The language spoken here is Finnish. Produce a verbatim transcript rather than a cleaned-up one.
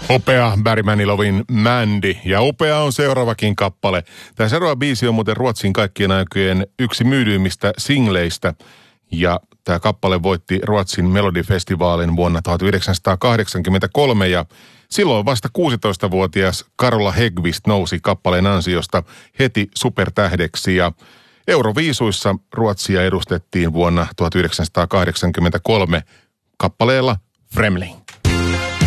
Upea Barry Manilowin Mandy, ja upea on seuraavakin kappale. Tämä seuraava biisi on muuten Ruotsin kaikkien aikojen yksi myydyimmistä singleistä, ja tämä kappale voitti Ruotsin Melodifestivaalin vuonna tuhatyhdeksänsataakahdeksankymmentäkolme, ja silloin vasta kuusitoistavuotias Carola Häggkvist nousi kappaleen ansiosta heti supertähdeksi, ja Euroviisuissa Ruotsia edustettiin vuonna tuhatyhdeksänsataakahdeksankymmentäkolme kappaleella Främling.